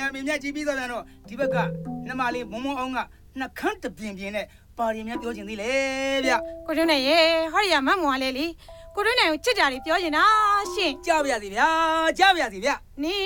အမေမြတ်ကြီးပြီးတော့ပြန်တော့ဒီဘက်ကနှမလေးမုံမုံအောင်ကနှခမ်းတပြင်းပြင်းနဲ့ပါရီများပြောချင်သေးလေဗျကိုတွန်းနိုင်ရေဟောဒီကမတ်မွာလဲလေကိုတွန်းနိုင်ကိုချစ်တာတွေပြောချင်တာရှင်ကြားပါရစေဗျာကြားပါရစေဗျနီ